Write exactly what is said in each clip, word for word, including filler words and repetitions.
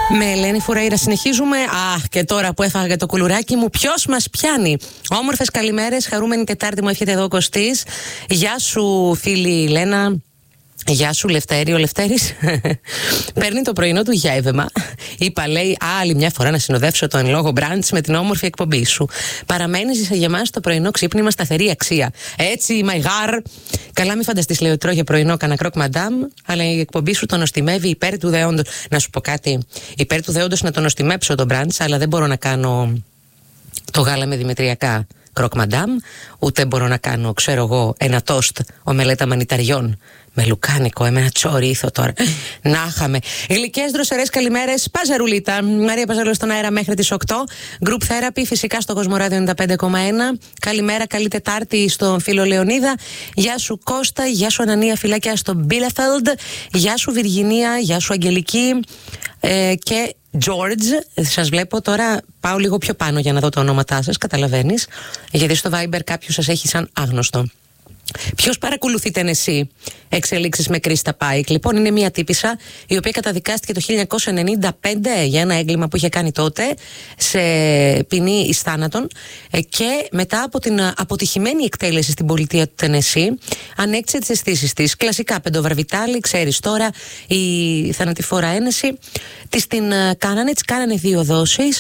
Με Ελένη Φουρέιρα συνεχίζουμε. Αχ, και τώρα που έφαγα το κουλουράκι μου, ποιος μας πιάνει? Όμορφες καλημέρες, χαρούμενη Τετάρτη μου εύχεται εδώ ο Κωστής. Γεια σου, φίλη Λένα. Γεια σου, Λευτέρη. Ο Λευτέρης παίρνει το πρωινό του γεύμα. Είπα, λέει, άλλη μια φορά να συνοδεύσω το εν λόγω μπραντς με την όμορφη εκπομπή σου. Παραμένεις για μας το πρωινό ξύπνημα σταθερή αξία. Έτσι, my gar. Καλά, μη φανταστείς, λέει, ότι τρώγε πρωινό κανένα κρόκ μαντάμ, αλλά η εκπομπή σου τον νοστιμεύει υπέρ του δεόντος. Να σου πω κάτι. Υπέρ του δεόντος να τον νοστιμέψω τον μπραντς, αλλά δεν μπορώ να κάνω το γάλα με δημητριακά κρόκ μαντάμ, ούτε μπορώ να κάνω, ξέρω εγώ, ένα τόστ ομελέτα μανιταριών με λουκάνικο, εμένα τσορίθο τώρα. Να είχαμε. Γλυκές δροσερές καλημέρες. Παζαρουλίτα. Μαρία Παζαρούλα στον αέρα μέχρι τις οκτώ. Group Therapy, φυσικά στο Κοσμοράδιο ενενήντα πέντε κόμμα ένα. Καλημέρα, καλή Τετάρτη στον φίλο Λεωνίδα. Γεια σου Κώστα, γεια σου Ανανία, φυλάκια στο Μπίλεφελντ. Γεια σου Βιργινία, γεια σου Αγγελική. Ε, και George, σας βλέπω τώρα. Πάω λίγο πιο πάνω για να δω τα ονόματά σας, καταλαβαίνεις. Γιατί στο Viber κάποιος σας έχει σαν άγνωστο. Ποιος παρακολουθείτε εσύ? Εξελίξεις με Κρίστα Πάικ. Λοιπόν, είναι μια τύπισσα η οποία καταδικάστηκε το χίλια εννιακόσια ενενήντα πέντε για ένα έγκλημα που είχε κάνει τότε σε ποινή εις θάνατον, και μετά από την αποτυχημένη εκτέλεση στην πολιτεία του Τενεσί ανέκτησε τις αισθήσεις της. Κλασικά πεντοβαρβιτάλη, ξέρεις τώρα, η θανατηφόρα ένεση. Της την κάνανε, της κάνανε δύο δόσεις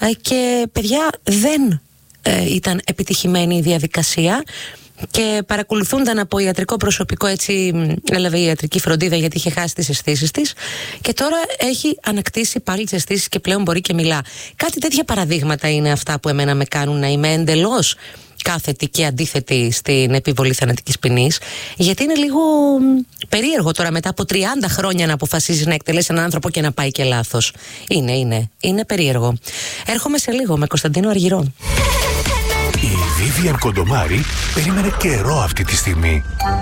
και παιδιά δεν ε, ήταν επιτυχημένη η διαδικασία. Και παρακολουθούνταν από ιατρικό προσωπικό, έτσι έλαβε η ιατρική φροντίδα γιατί είχε χάσει τις αισθήσεις της, και τώρα έχει ανακτήσει πάλι τις αισθήσεις και πλέον μπορεί και μιλά. Κάτι τέτοια παραδείγματα είναι αυτά που εμένα με κάνουν να είμαι εντελώς κάθετη και αντίθετη στην επιβολή θανατικής ποινής, γιατί είναι λίγο περίεργο τώρα μετά από τριάντα χρόνια να αποφασίζεις να εκτελέσει έναν άνθρωπο και να πάει και λάθος. Είναι, είναι, είναι περίεργο. Έρχομαι σε λίγο με Κωνσταντίνο Αργυρό. Η Βίβιαν Κοντομάρη περίμενε καιρό αυτή τη στιγμή.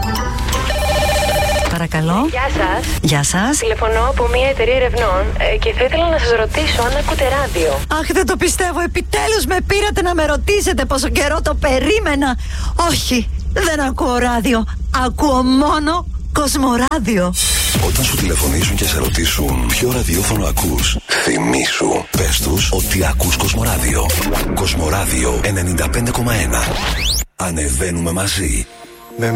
Παρακαλώ. Γεια σας. Γεια σας. Τηλεφωνώ από μια εταιρεία ερευνών ε, και θα ήθελα να σας ρωτήσω αν ακούτε ράδιο. Αχ, δεν το πιστεύω. Επιτέλους με πήρατε να με ρωτήσετε πόσο καιρό το περίμενα. Όχι, δεν ακούω ράδιο. Ακούω μόνο Κοσμοράδιο. Όταν σου τηλεφωνήσουν και σε ρωτήσουν ποιο ραδιόφωνο ακούς, θυμήσου, πες τους ότι ακούς Κοσμοράδιο. Κοσμοράδιο ενενήντα πέντε κόμμα ένα. Ανεβαίνουμε μαζί.